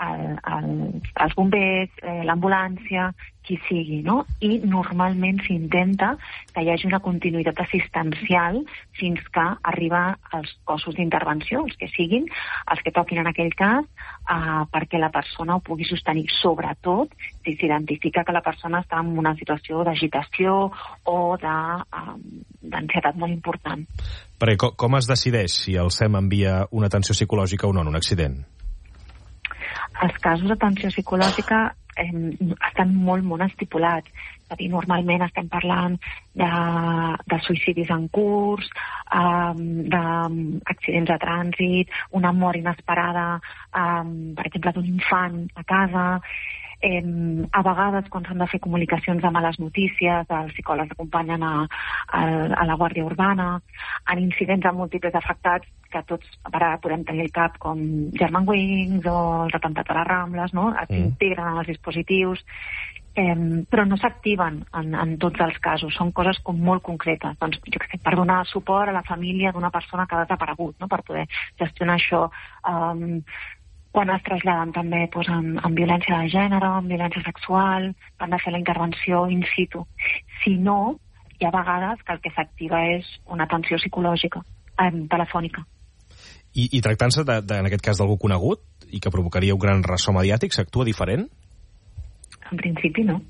els bombers, l'ambulància, qui sigui, no? I normalment s'intenta que hi hagi una continuïtat assistencial fins que arriba als cossos d'intervenció, els que siguin, els que toquin en aquell cas, perquè la persona ho pugui sostenir, sobretot si s'identifica que la persona està en una situació d'agitació o d'ansietat molt important. Perquè com es decideix si el SEM envia una atenció psicològica o no en un accident? Els casos d'atenció psicològica estan molt estipulats. És a dir, normalment estem parlant de suïcidis en curs, d'accidents de trànsit, una mort inesperada, per exemple, d'un infant a casa. A vegades, quan s'han de fer comunicacions de males notícies, els psicòlegs acompanyen a la Guàrdia Urbana, en incidents amb múltiples afectats, que tots ara podem tenir el cap com Germanwings o els atemptats a les Rambles, no? S'integren en els dispositius, però no s'activen en tots els casos, són coses com molt concretes, doncs, jo què sé, per donar suport a la família d'una persona que ha desaparegut, no? Per poder gestionar això. Quan es traslladen també en violència de gènere, en violència sexual, han de fer la intervenció in situ. Si no, hi ha vegades que el que s'activa és una atenció psicològica, telefònica. I tractant-se, en aquest cas, d'algú conegut i que provocaria un gran ressò mediàtic, s'actua diferent? En principi no.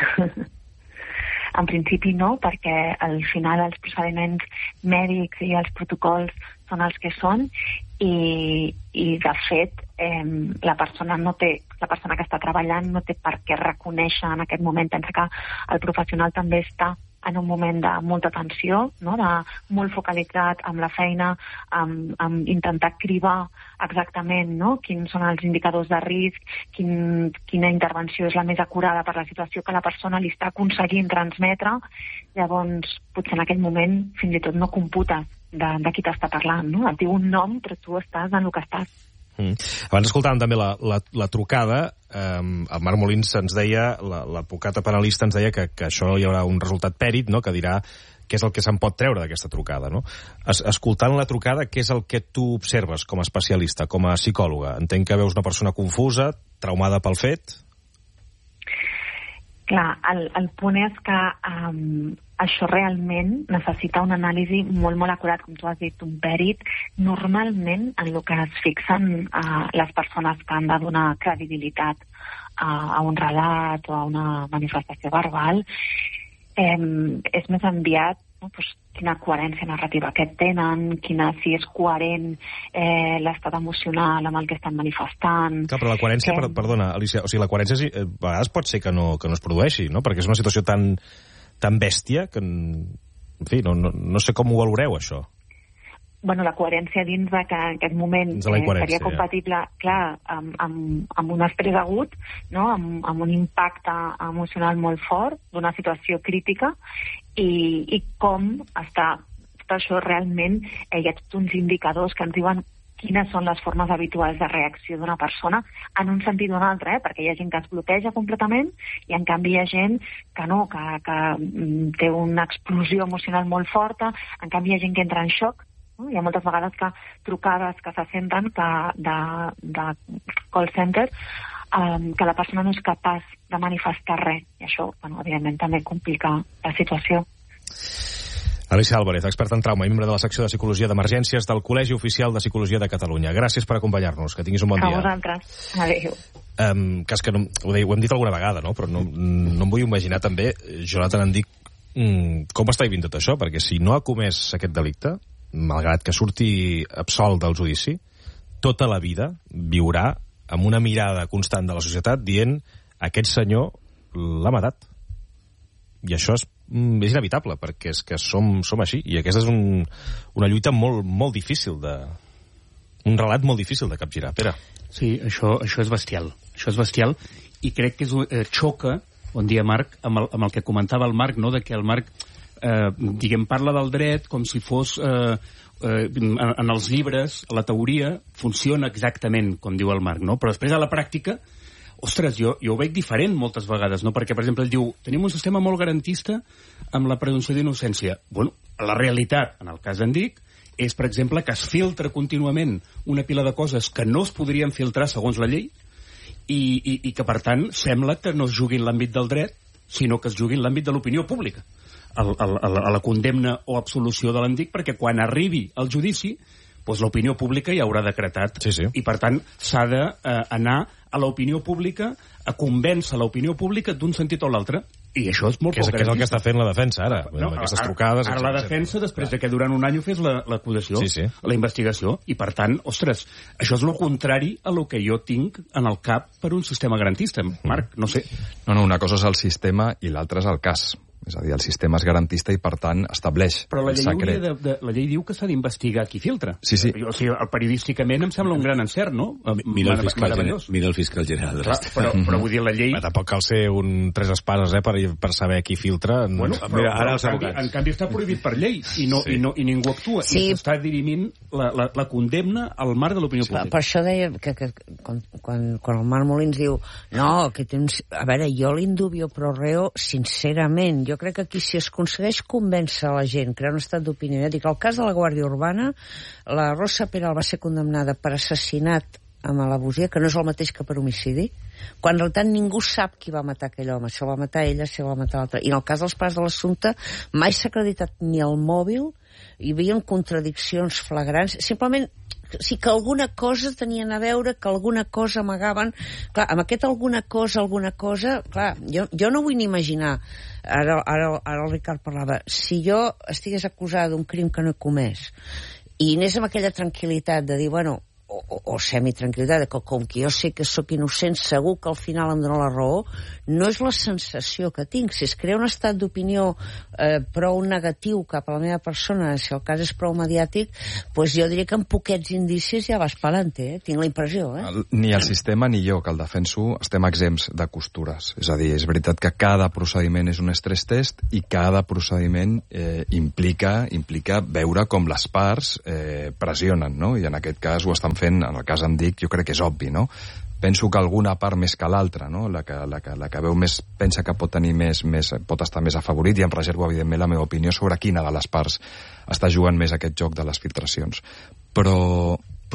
En principi no, perquè al final els procediments mèdics i els protocols són els que són i de fet la persona que està treballant no té per què reconèixer en aquest moment. Pensa que el professional també està en un moment de molta tensió, no? De molt focalitzat amb la feina, amb intentar cribar exactament, no? Quins són els indicadors de risc, quina intervenció és la més acurada per la situació que la persona li està aconseguint transmetre. Llavors, potser en aquell moment fins i tot no computes de qui t'està parlant, no? Et diu un nom, però tu estàs en el que estàs. Abans escoltàvem també la trucada. El Marc Molins ens deia, l'advocat penalista ens deia que això hi haurà un resultat pèrit, no?, que dirà què és el que se'n pot treure d'aquesta trucada, no? Escoltant la trucada, què és el que tu observes com a especialista, com a psicòloga? Entenc que veus una persona confusa, traumada pel fet? Clar, el punt és que això realment necessita una anàlisi molt, molt acurat, com tu has dit, un pèrit. Normalment, en el que es fixen les persones que han de donar credibilitat a un relat o a una manifestació verbal, és més enviat quina coherència narrativa que tenen, si és coherent l'estat emocional amb el que estan manifestant. Clar, però la coherència, perdona, Alicia, o sigui, la coherència a vegades pot ser que no es produeixi, no? Perquè és una situació tan bèstia que, en fi, no sé com ho valoreu, això. Bueno, la coherència dins de que en aquest moment seria compatible, clar, amb un estrès agut, no? Amb un impacte emocional molt fort d'una situació crítica, i com està tot això realment. Hi ha tots uns indicadors que ens diuen quines són les formes habituals de reacció d'una persona, en un sentit o un altre, perquè hi ha gent que es bloqueja completament i en canvi hi ha gent que no, que té una explosió emocional molt forta, en canvi hi ha gent que entra en xoc. Hi ha moltes vegades que trucades que se senten de call center que la persona no és capaç de manifestar res, i això, evidentment, també complica la situació. Alicia Álvarez, experta en trauma i membre de la secció de Psicologia d'Emergències del Col·legi Oficial de Psicologia de Catalunya. Gràcies per acompanyar-nos, que tinguis un bon dia. A vosaltres. Adéu. Que ho hem dit alguna vegada, no? Però no em vull imaginar també, Jonathan, em dic, com està vivint tot això, perquè si no ha comès aquest delicte, malgrat que surti absolt del judici, tota la vida viurà amb una mirada constant de la societat dient aquest senyor l'ha matat. I això és inevitable, perquè és que som així, i aquesta és una lluita molt, molt difícil un relat molt difícil de capgirar. Pere. Sí, això és bestial. Això és bestial, i crec que xoca, bon dia, Marc, amb el que comentava el Marc, no?, de que el Marc parla del dret com si fos en els llibres, la teoria funciona exactament com diu el Marc, no? Però després a la pràctica, ostres, jo ho veig diferent moltes vegades, no? Perquè, per exemple, ell diu, tenim un sistema molt garantista amb la presumpció d'innocència. Bueno, la realitat, en el cas d'en Dic, és, per exemple, que es filtra contínuament una pila de coses que no es podrien filtrar segons la llei, i que, per tant, sembla que no es jugui en l'àmbit del dret, sinó que es jugui en l'àmbit de l'opinió pública, a la condemna o absolució de l'Endic, perquè quan arribi al judici, doncs l'opinió pública ja haurà decretat. Sí. I, per tant, s'ha d'anar a l'opinió pública, a convèncer l'opinió pública d'un sentit o l'altre. I això és molt poc garantista. Que és el que està fent la defensa ara, amb aquestes trucades. Ara la defensa, després de que durant un any ho fes l'acusació, la investigació, i per tant, ostres, això és el contrari a lo que jo tinc en el cap per un sistema garantista. Marc, no sé. No, una cosa és el sistema i l'altra és el cas. És a dir, el sistema és garantista i, per tant, estableix Però la llei diu que s'ha d'investigar qui filtra. Sí. O sigui, periodísticament em sembla un gran encert, no? Mira el fiscal general. Però vull dir, la llei... Tampoc cal ser un tres espases per saber qui filtra. Bueno, mira, ara els advocats. En canvi està prohibit per llei i ningú actua. I s'està dirimint la condemna al marc de l'opinió pública. Per això deia que quan el Marc Molins diu no, que tens... A veure, jo l'indubio pro reo, sincerament, jo crec que aquí si es aconsegueix convèncer la gent, crear un estat d'opinió, ja dic, el cas de la Guàrdia Urbana, la Rosa Peral va ser condemnada per assassinat amb alabosia, que no és el mateix que per homicidi, quan en realitat ningú sap qui va matar aquell home, si el va matar ella, si el va matar l'altre. I en el cas dels pares de l'assumpte, mai s'ha acreditat ni el mòbil, hi havia contradiccions flagrants, simplement sí que alguna cosa tenien a veure, que alguna cosa amagaven. Clar, amb aquest alguna cosa, clar, jo no vull ni imaginar, ara el Ricard parlava, si jo estigués acusada d'un crim que no he comès, i anés amb aquella tranquil·litat de dir, bueno, o semitranquil·litat, que com que jo sé que sóc innocent, segur que al final em dona la raó, no és la sensació que tinc. Si es crea un estat d'opinió prou negatiu cap a la meva persona, si el cas és prou mediàtic, doncs jo diria que amb poquets indicis ja vas pelante, tinc la impressió. Ni el sistema ni jo, que el defenso, estem exempts de costures. És a dir, és veritat que cada procediment és un stress test i cada procediment implica veure com les parts pressionen, no? I en aquest cas ho estan fent, en el cas em dic, jo crec que és obvi, no? Penso que alguna part més que l'altra, no? La que veu més, pensa que pot tenir pot estar més afavorit, i em reservo, evidentment, la meva opinió sobre quina de les parts està jugant més aquest joc de les filtracions. Però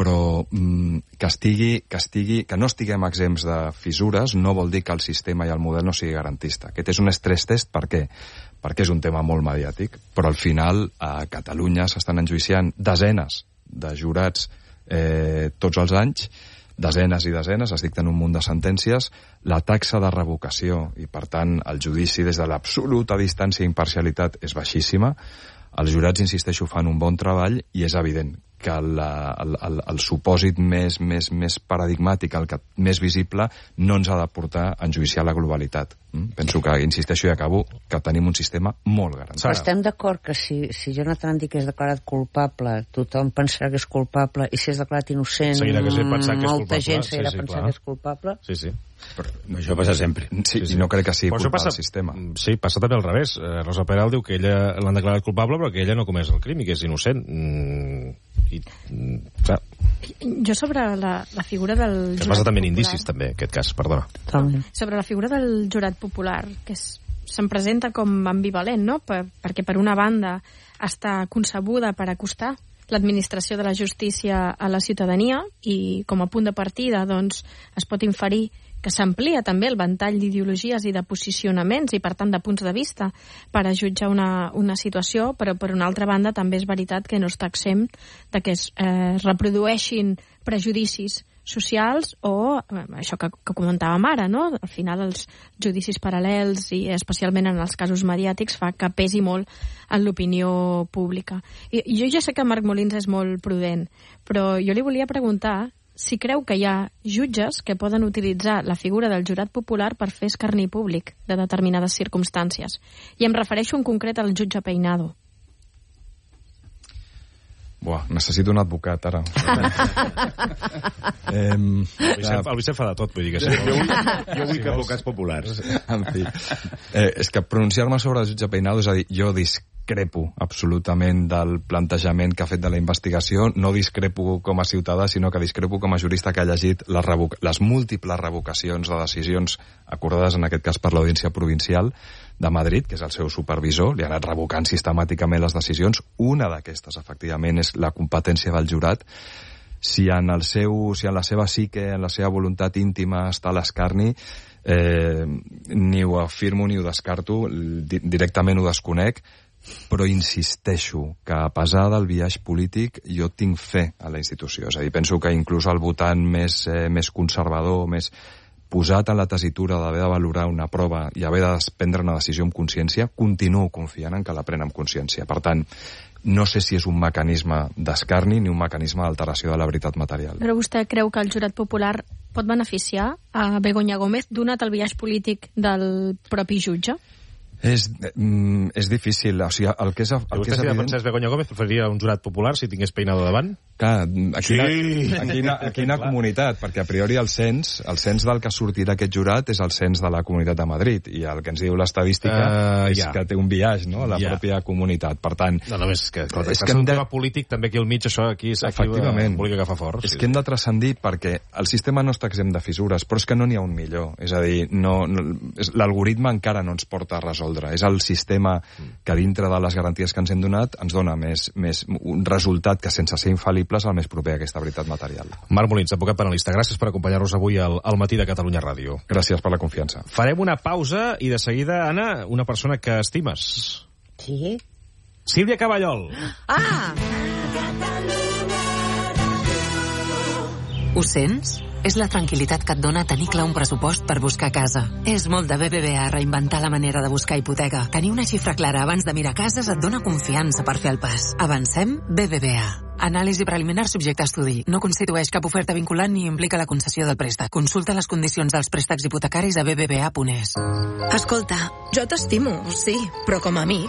que no estiguem exempts de fissures no vol dir que el sistema i el model no sigui garantista. Aquest és un stress test, per què? Perquè és un tema molt mediàtic, però al final a Catalunya s'estan enjuiciant desenes de jurats tots els anys, desenes i desenes, es dicten un munt de sentències, la taxa de revocació i, per tant, el judici des de l'absoluta distància i imparcialitat és baixíssima. Els jurats, insisteixo, fan un bon treball i és evident que el supòsit més paradigmàtic, el que més visible, no ens ha de portar a enjuiciar la globalitat. Penso que, insisteixo i acabo, que tenim un sistema molt garantit. Però estem d'acord que si Jonathan Dick és declarat culpable, tothom pensarà que és culpable, i si és declarat innocent, molta gent seguirà pensant que és culpable. Sí. Però això passa sempre. I no crec que sigui culpa del sistema. Sí, passa també al revés. Rosa Peral diu que ella l'han declarat culpable però que ella no ha comès el crim i que és innocent. Jo sobre la figura del jurat passa també en popular, indicis, també, en aquest cas, perdona. Sobre la figura del jurat popular, que se'n presenta com ambivalent, no? Perquè per una banda està concebuda per acostar l'administració de la justícia a la ciutadania i com a punt de partida doncs, es pot inferir que s'amplia també el ventall d'ideologies i de posicionaments i, per tant, de punts de vista per a jutjar una situació, però, per una altra banda, també és veritat que no està exempt de que es reprodueixin prejudicis socials o això que comentàvem ara, no? Al final els judicis paral·lels i especialment en els casos mediàtics fa que pesi molt en l'opinió pública. I jo ja sé que Marc Molins és molt prudent, però jo li volia preguntar si creu que hi ha jutges que poden utilitzar la figura del jurat popular per fer escarni públic de determinades circumstàncies. I em refereixo en concret al jutge Peinado. Necessito un advocat, ara. El Vicent fa de tot, vull dir que sí. Jo vull que advocats populars. En fi. És que pronunciar-me sobre el jutge Peinado, és a dir, jo discrepo absolutament del plantejament que ha fet de la investigació. No discrepo com a ciutadà, sinó que discrepo com a jurista que ha llegit les múltiples revocacions de decisions acordades, en aquest cas per l'Audiència Provincial de Madrid, que és el seu supervisor, li ha anat revocant sistemàticament les decisions. Una d'aquestes, efectivament, és la competència del jurat. Si en la seva psique, en la seva voluntat íntima està l'escarni, ni ho afirmo ni ho descarto, directament ho desconec, però insisteixo que a pesar del biaix polític jo tinc fe a la institució. És a dir, penso que inclús el votant més conservador, més posat en la tessitura d'haver de valorar una prova i haver de prendre una decisió amb consciència, continuo confiant en que la pren amb consciència. Per tant, no sé si és un mecanisme d'escarni ni un mecanisme d'alteració de la veritat material. Però vostè creu que el jurat popular pot beneficiar a Begoña Gómez donat el biaix polític del propi jutge? És difícil. O sigui, el que és vostè, si defensés Begoña Gómez, preferiria un jurat popular si tingués Peinado davant? Clar, a quina comunitat? Perquè a priori el cens del que sortirà aquest jurat és el cens de la Comunitat de Madrid, i el que ens diu l'estadística és que té un biaix, no?, a la pròpia comunitat. Per tant... No, només que és un tema polític també aquí al mig, això aquí efectivament vol agafar fort. És que hem de transcendir perquè el sistema no està exempt de fissures, però és que no n'hi ha un millor. És a dir, l'algoritme encara no ens porta a resoldre. És el sistema que dintre de les garanties que ens hem donat ens dona un resultat que sense ser infal·lible és el més proper a aquesta veritat material. Marc Molins, advocat penalista, gràcies per acompanyar-nos avui al Matí de Catalunya Ràdio. Gràcies per la confiança. Farem una pausa i de seguida, Anna, una persona que estimes. Sí? Sílvia Caballol. Ah! Ho sents? És la tranquil·litat que et dona tenir clar un pressupost per buscar casa. És molt de BBVA reinventar la manera de buscar hipoteca. Tenir una xifra clara abans de mirar cases et dona confiança per fer el pas. Avancem BBVA. Anàlisi preliminar subjecte a estudi. No constitueix cap oferta vinculant ni implica la concessió del préstec. Consulta les condicions dels préstecs hipotecaris a bbva.es. Escolta, jo t'estimo, sí, però com a amic.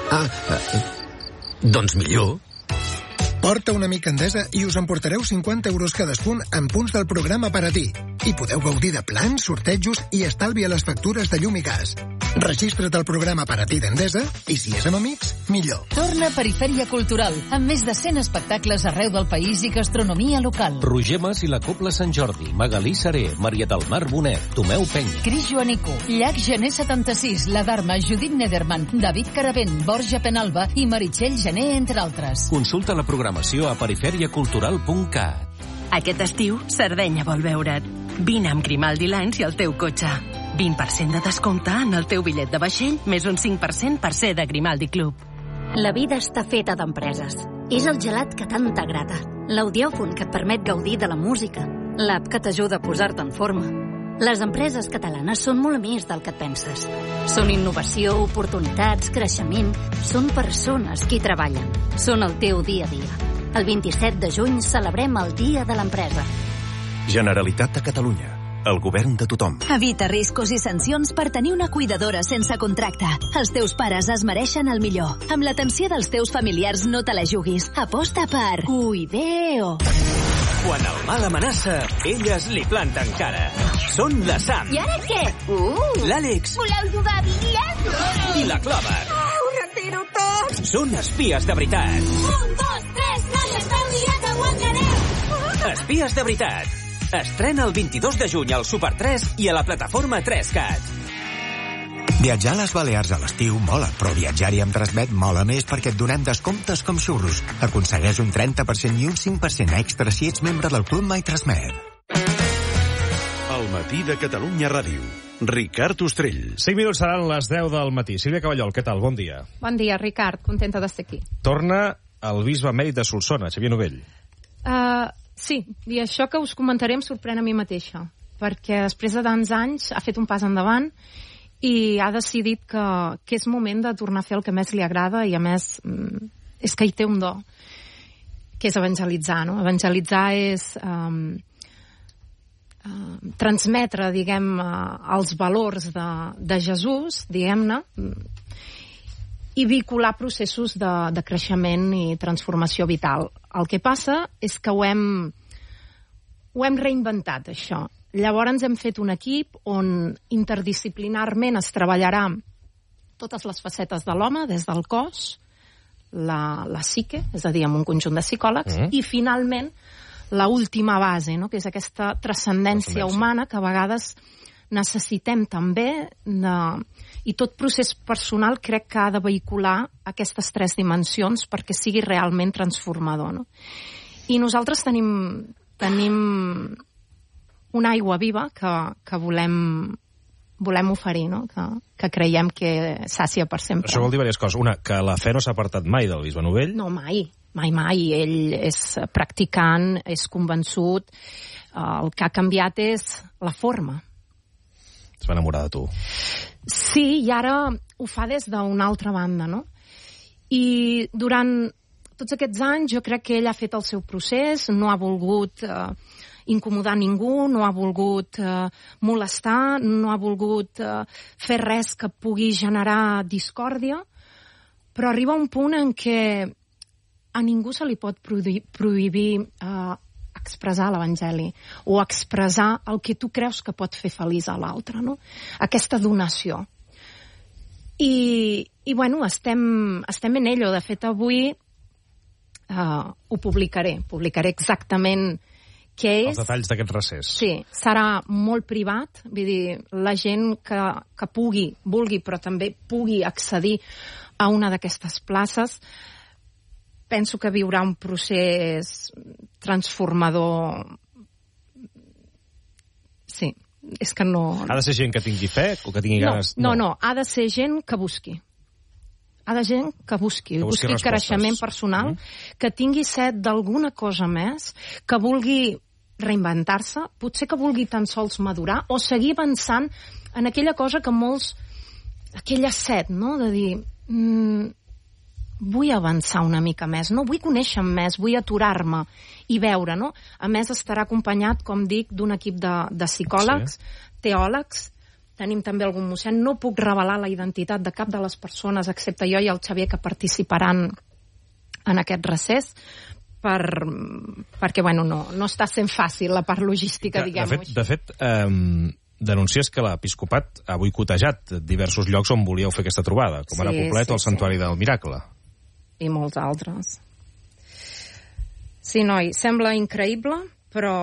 Doncs millor. Porta un amic a Endesa i us emportareu 50 euros cadascun en punts del programa per a ti. I podeu gaudir de plans, sortejos i estalvi a les factures de llum i gas. Registra't al programa per a ti d'Endesa i si és amb amics, millor. Torna Perifèria Cultural, amb més de 100 espectacles arreu del país i gastronomia local. Roger Mas i la Cobla Sant Jordi, Magalí Saré, Maria del Mar Bonet, Tomeu Peny. Cris Joanico, Llac Gener 76, La Dharma, Judit Nederman, David Caravent, Borja Penalba i Meritxell Gené, entre altres. Consulta la programació a periferiacultural.cat. Aquest estiu, Sardenya vol veure't. Vine amb Grimaldi Lines i el teu cotxe. 20% de descompte en el teu bitllet de vaixell, més un 5% per ser de Grimaldi Club. La vida està feta d'empreses. És el gelat que tant t'agrada, l'audiòfon que et permet gaudir de la música, l'app que t'ajuda a posar-te en forma. Les empreses catalanes són molt més del que et penses. Són innovació, oportunitats, creixement. Són persones qui treballen. Són el teu dia a dia. El 27 de juny celebrem el Dia de l'Empresa. Generalitat de Catalunya. El govern de tothom. Evita riscos i sancions per tenir una cuidadora sense contracte. Els teus pares es mereixen el millor. Amb l'atenció dels teus familiars no te la juguis. Aposta per Cuideo. Quan el mal amenaça, elles li planten cara. Són la Sam. I ara què? L'Àlex. Voleu jugar a bitlles? I la Clàver. Ho retiro tot! Són espies de veritat. 1, 2, 3, noies, prou dies, aguantareu! Espies de veritat. Estrena el 22 de juny al Super 3 i a la plataforma 3CAT. Viatjar a les Balears a l'estiu mola, però viatjar-hi amb Transmet mola més perquè et donem descomptes com xurros. Aconsegueix un 30% i un 5% extra si ets membre del Club My Transmet. El matí de Catalunya Ràdio. Ricard Ostrell. 5 minuts seran les 10 del matí. Sílvia Caballol, què tal? Bon dia. Bon dia, Ricard. Contenta d'estar aquí. Torna el bisbe emèrit de Solsona, Xavier Novell. Sí, i això que us comentaré em sorprèn a mi mateixa, perquè després de tants anys ha fet un pas endavant i ha decidit que és moment de tornar a fer el que més li agrada i, a més, és que hi té un do, que és evangelitzar, no? Evangelitzar és transmetre, diguem, els valors de Jesús, diguem-ne, i vincular processos de creixement i transformació vital. El que passa és que ho hem reinventat, això. Llavors hem fet un equip on interdisciplinarment es treballarà totes les facetes de l'home, des del cos, la psique, és a dir, amb un conjunt de psicòlegs, i finalment l'última base, no? Que és aquesta transcendència humana que a vegades necessitem també, i tot procés personal crec que ha de vehicular aquestes 3 dimensions perquè sigui realment transformador, no? I nosaltres tenim una aigua viva que volem oferir, no? Que creiem que sàcia per sempre. Això vol dir diverses coses. Una, que la fe no s'ha apartat mai del bisbe Novell. No, mai. Ell és practicant, és convençut. El que ha canviat és la forma. Es va enamorar de tu. Sí, i ara ho fa des d'una altra banda, no? I durant tots aquests anys jo crec que ell ha fet el seu procés, no ha volgut incomodar ningú, no ha volgut molestar, no ha volgut fer res que pugui generar discòrdia, però arriba un punt en què a ningú se li pot prohibir expressar l'Evangeli o expressar el que tu creus que pot fer feliç a l'altre, no? Aquesta donació. I bueno, estem en ello. De fet, avui ho publicaré exactament què és. Els detalls d'aquest recés. Sí, serà molt privat, vull dir, la gent que vulgui, però també pugui accedir a una d'aquestes places, penso que viurà un procés transformador. Sí, és que no... Ha de ser gent que tingui fe o que tingui ganes... No, ha de ser gent que busqui. Ha de gent que busqui creixement personal, que tingui set d'alguna cosa més, que vulgui reinventar-se, potser que vulgui tan sols madurar o seguir avançant en aquella cosa que molts... aquella set, no?, de dir... vull avançar una mica més, no? Vull conèixer més, vull aturar-me i veure, no? A més, estarà acompanyat, com dic, d'un equip de psicòlegs, teòlegs, tenim també algun mossèn. No puc revelar la identitat de cap de les persones, excepte jo i el Xavier, que participaran en aquest recés, perquè bueno, no està sent fàcil la part logística, diguem-ho així. De fet, denuncies que l'Episcopat ha boicotejat diversos llocs on volíeu fer aquesta trobada, com ara Poblet o el Santuari del Miracle. I molts altres. Sí, noi, sembla increïble, però